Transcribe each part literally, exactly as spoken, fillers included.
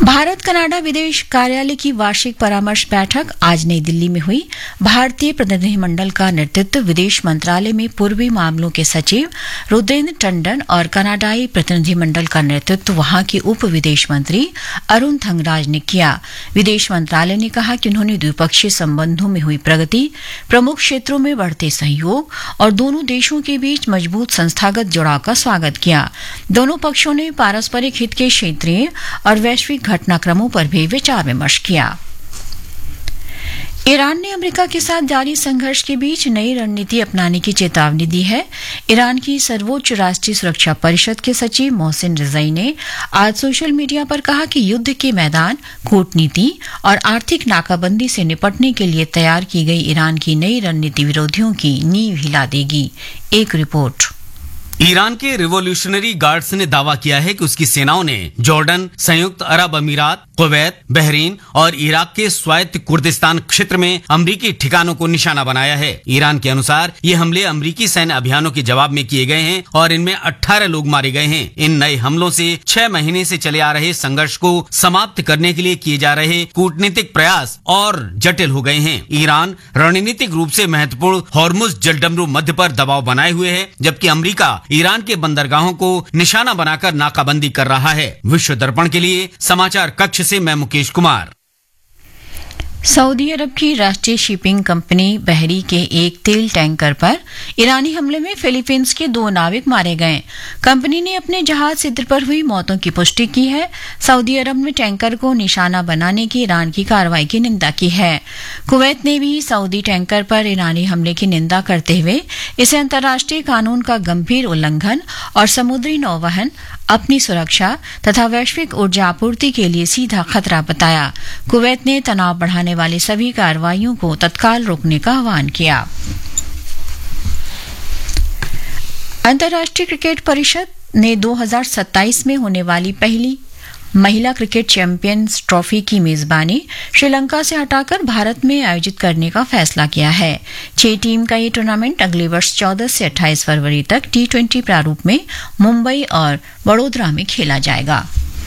Bharat Canada विदेश कार्यालय की वार्षिक परामर्श बैठक आज नई दिल्ली में हुई। भारतीय प्रतिनिधिमंडल का नेतृत्व विदेश मंत्रालय में पूर्वी मामलों के सचिव रुद्रेंद्र टंडन और कनाडाई प्रतिनिधिमंडल का नेतृत्व वहां के उप विदेश मंत्री अरुण थंगराज ने किया। विदेश मंत्रालय ने कहा कि उन्होंने द्विपक्षीय संबंधों में हुई प्रगति, प्रमुख क्षेत्रों में बढ़ते सहयोग और दोनों देशों के बीच मजबूत संस्थागत जुड़ाव का स्वागत किया। दोनों पक्षों ने पारस्परिक हित के क्षेत्रीय और वैश्विक घटनाक्रमों पर भी विचार विमर्श किया। ईरान ने अमेरिका के साथ जारी संघर्ष के बीच नई रणनीति अपनाने की चेतावनी दी है। ईरान की सर्वोच्च राष्ट्रीय सुरक्षा परिषद के सचिव मोहसिन रिजाई ने आज सोशल मीडिया पर कहा कि युद्ध के मैदान, कूटनीति और आर्थिक नाकाबंदी से निपटने के लिए तैयार की गई ईरान की नई रणनीति विरोधियों की नींव हिला देगी। एक रिपोर्ट। ईरान के रिवोल्यूशनरी गार्ड्स ने दावा किया है कि उसकी सेनाओं ने जॉर्डन, संयुक्त अरब अमीरात, कुवैत, बहरीन और इराक के स्वायत्त कुर्दिस्तान क्षेत्र में अमरीकी ठिकानों को निशाना बनाया है। ईरान के अनुसार ये हमले अमरीकी सैन्य अभियानों के जवाब में किए गए हैं और इनमें अठारह लोग मारे गए हैं। इन नए हमलों से छह महीने से चले आ रहे संघर्ष को समाप्त करने के लिए किए जा रहे कूटनीतिक प्रयास और जटिल हो गए हैं। ईरान रणनीतिक रूप से महत्वपूर्ण हॉर्मुज जलडमरू मध्य पर दबाव बनाए हुए है, जबकि अमरीका ईरान के बंदरगाहों को निशाना बनाकर नाकाबंदी कर रहा है। विश्व दर्पण के लिए समाचार कक्ष से मैं मुकेश कुमार। सऊदी अरब की राष्ट्रीय शिपिंग कंपनी बहरी के एक तेल टैंकर पर ईरानी हमले में फिलीपींस के दो नाविक मारे गए। कंपनी ने अपने जहाज छिद्र पर हुई मौतों की पुष्टि की है। सऊदी अरब ने टैंकर को निशाना बनाने की ईरान की कार्रवाई की निंदा की है। कुवैत ने भी सऊदी टैंकर पर ईरानी हमले की निंदा करते हुए इसे अंतर्राष्ट्रीय कानून का गंभीर उल्लंघन और समुद्री नौवहन, अपनी सुरक्षा तथा वैश्विक ऊर्जा आपूर्ति के लिए सीधा खतरा बताया। कुवैत ने तनाव बढ़ाने वाली सभी कार्रवाइयों को तत्काल रोकने का आह्वान किया। अंतर्राष्ट्रीय क्रिकेट परिषद ने दो हज़ार सत्ताईस में होने वाली पहली महिला क्रिकेट चैंपियंस ट्रॉफी की मेजबानी श्रीलंका से हटाकर भारत में आयोजित करने का फैसला किया है। छह टीम का ये टूर्नामेंट अगले वर्ष चौदह से अट्ठाईस फरवरी तक टी ट्वेंटी प्रारूप में मुंबई और वडोदरा में खेला जाएगा।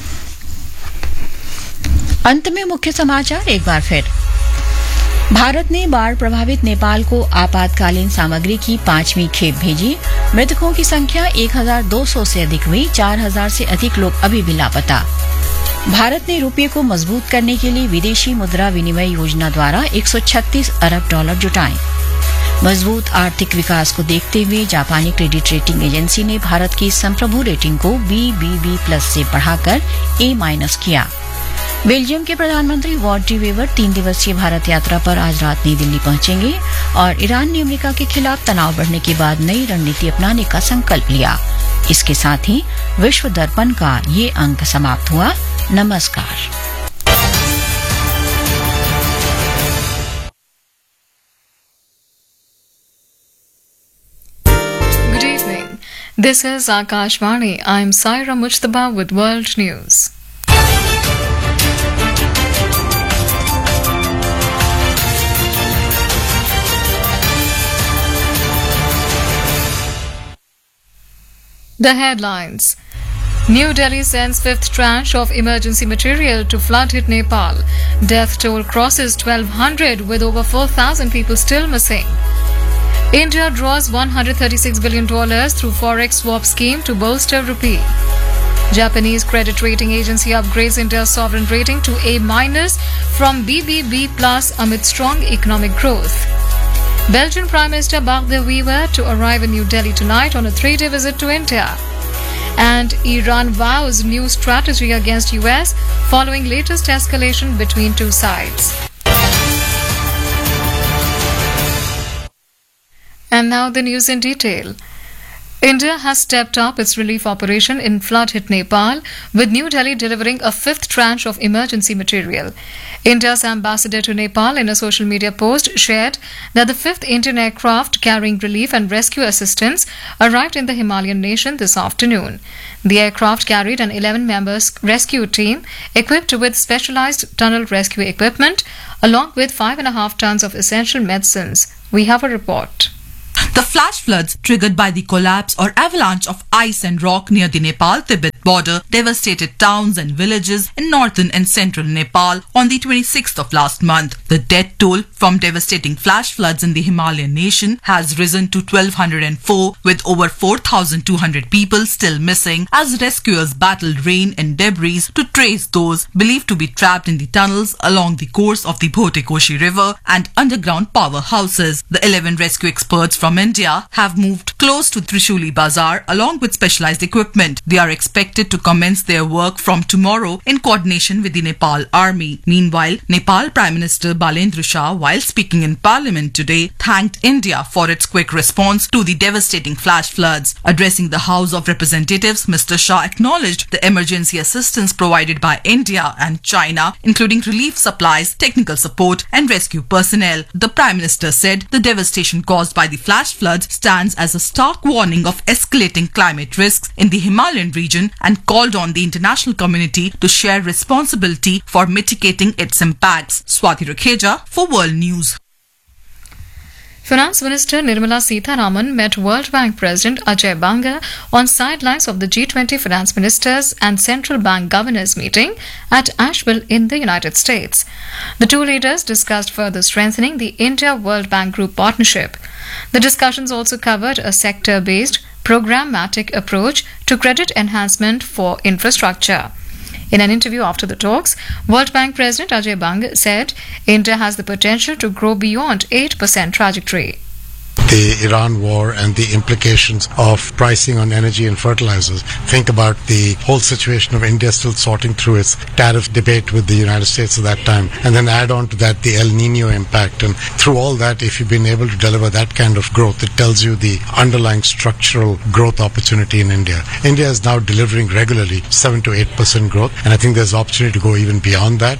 अंत में मुख्य समाचार एक बार फिर। भारत ने बाढ़ प्रभावित नेपाल को आपातकालीन सामग्री की पांचवी खेप भेजी। मृतकों की संख्या एक हज़ार दो सौ से अधिक हुई। चार हज़ार से अधिक लोग अभी भी लापता। भारत ने रुपये को मजबूत करने के लिए विदेशी मुद्रा विनिमय योजना द्वारा एक सौ छत्तीस अरब डॉलर जुटाए। मजबूत आर्थिक विकास को देखते हुए जापानी क्रेडिट रेटिंग एजेंसी ने भारत की संप्रभु रेटिंग को बी बी बी प्लस से बढ़ाकर ए माइनस किया। बेल्जियम के प्रधानमंत्री वॉट डी वेवर तीन दिवसीय भारत यात्रा पर आज रात नई दिल्ली पहुंचेंगे और ईरान ने अमेरिका के खिलाफ तनाव बढ़ने के बाद नई रणनीति अपनाने का संकल्प लिया। इसके साथ ही विश्व दर्पण का ये अंक समाप्त हुआ। नमस्कार। Good evening. This is Akashvani. I am Saira Mujtaba with World News. The headlines. New Delhi sends fifth tranche of emergency material to flood-hit Nepal. Death toll crosses twelve hundred with over four thousand people still missing. India draws one hundred thirty-six billion dollars through forex swap scheme to bolster rupee. Japanese credit rating agency upgrades India's sovereign rating to A minus from B B B plus amid strong economic growth. Belgian Prime Minister Bart de Wever to arrive in New Delhi tonight on a three-day visit to India. And Iran vows new strategy against U S following latest escalation between two sides. And now the news in detail. India has stepped up its relief operation in flood-hit Nepal, with New Delhi delivering a fifth tranche of emergency material. India's ambassador to Nepal, in a social media post, shared that the fifth Indian aircraft carrying relief and rescue assistance arrived in the Himalayan nation this afternoon. The aircraft carried an eleven-member rescue team equipped with specialized tunnel rescue equipment, along with five and a half tons of essential medicines. We have a report. The flash floods triggered by the collapse or avalanche of ice and rock near the Nepal-Tibet border devastated towns and villages in northern and central Nepal on the twenty-sixth of last month. The death toll from devastating flash floods in the Himalayan nation has risen to twelve oh four, with over four thousand two hundred people still missing as rescuers battled rain and debris to trace those believed to be trapped in the tunnels along the course of the Bhotekoshi River and underground powerhouses. The eleven rescue experts from India have moved close to Trishuli Bazar along with specialized equipment. They are expected to commence their work from tomorrow in coordination with the Nepal Army. Meanwhile, Nepal Prime Minister Balendra Shah, while speaking in Parliament today, thanked India for its quick response to the devastating flash floods. Addressing the House of Representatives, Mister Shah acknowledged the emergency assistance provided by India and China, including relief supplies, technical support and rescue personnel. The Prime Minister said the devastation caused by the flash floods stands as a stark warning of escalating climate risks in the Himalayan region and called on the international community to share responsibility for mitigating its impacts. Swati Rakheja for World News. Finance Minister Nirmala Sitharaman met World Bank President Ajay Banga on sidelines of the G twenty Finance Ministers and Central Bank Governors meeting at Asheville in the United States. The two leaders discussed further strengthening the India-World Bank Group partnership. The discussions also covered a sector-based, programmatic approach to credit enhancement for infrastructure. In an interview after the talks, World Bank President Ajay Banga said India has the potential to grow beyond eight percent trajectory. The Iran war and the implications of pricing on energy and fertilizers. Think about the whole situation of India still sorting through its tariff debate with the United States at that time. And then add on to that the El Nino impact. And through all that, if you've been able to deliver that kind of growth, it tells you the underlying structural growth opportunity in India. India is now delivering regularly seven to eight percent growth. And I think there's opportunity to go even beyond that.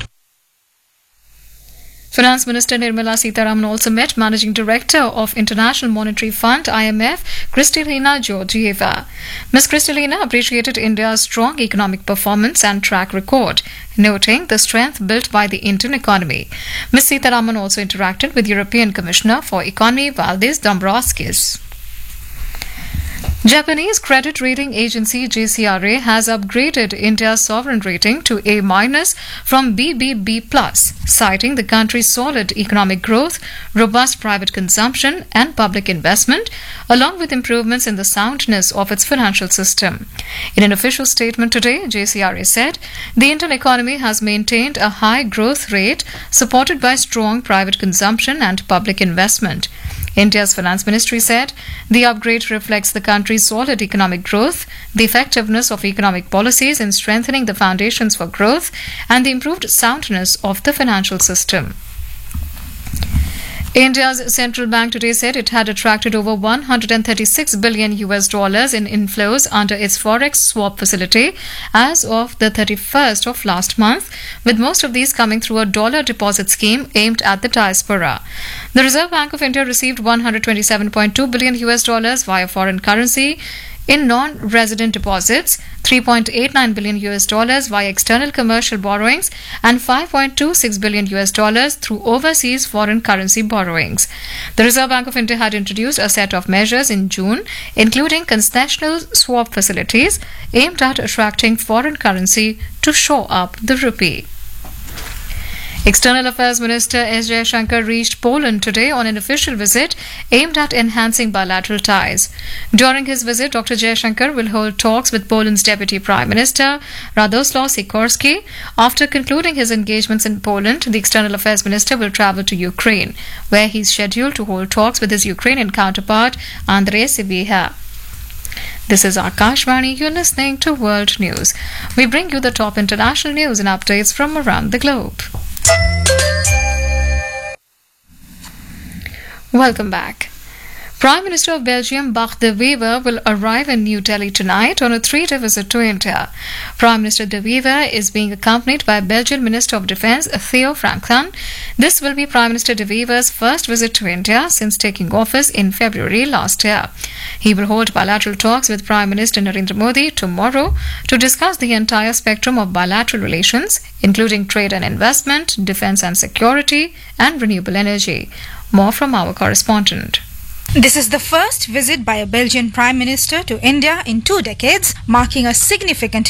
Finance Minister Nirmala Sitharaman also met Managing Director of International Monetary Fund I M F, Kristalina Georgieva. Miz Kristalina appreciated India's strong economic performance and track record, noting the strength built by the Indian economy. Miz Sitharaman also interacted with European Commissioner for Economy Valdis Dombrovskis. Japanese credit rating agency J C R A has upgraded India's sovereign rating to A minus from B B B plus, citing the country's solid economic growth, robust private consumption and public investment, along with improvements in the soundness of its financial system. In an official statement today, J C R A said the Indian economy has maintained a high growth rate supported by strong private consumption and public investment. India's finance ministry said the upgrade reflects the country's solid economic growth, the effectiveness of economic policies in strengthening the foundations for growth, and the improved soundness of the financial system. India's central bank today said it had attracted over one hundred thirty-six billion U S dollars in inflows under its forex swap facility as of the thirty-first of last month, with most of these coming through a dollar deposit scheme aimed at the diaspora. The Reserve Bank of India received one hundred twenty-seven point two billion U S dollars via foreign currency in non-resident deposits, three point eight nine billion U S dollars via external commercial borrowings, and five point two six billion U S dollars through overseas foreign currency borrowings. The Reserve Bank of India had introduced a set of measures in June, including concessional swap facilities aimed at attracting foreign currency to shore up the rupee. External Affairs Minister S. Jaishankar reached Poland today on an official visit aimed at enhancing bilateral ties. During his visit, Doctor Jaishankar will hold talks with Poland's Deputy Prime Minister, Radoslaw Sikorski. After concluding his engagements in Poland, the External Affairs Minister will travel to Ukraine, where he is scheduled to hold talks with his Ukrainian counterpart, Andrei Sibiha. This is Akashvani. You're listening to World News. We bring you the top international news and updates from around the globe. Welcome back. Prime Minister of Belgium Bart De Wever will arrive in New Delhi tonight on a three-day visit to India. Prime Minister De Wever is being accompanied by Belgian Minister of Defence Theo Franklin. This will be Prime Minister De Wever's first visit to India since taking office in February last year. He will hold bilateral talks with Prime Minister Narendra Modi tomorrow to discuss the entire spectrum of bilateral relations, including trade and investment, defence and security, and renewable energy. More from our correspondent. This is the first visit by a Belgian Prime Minister to India in two decades, marking a significant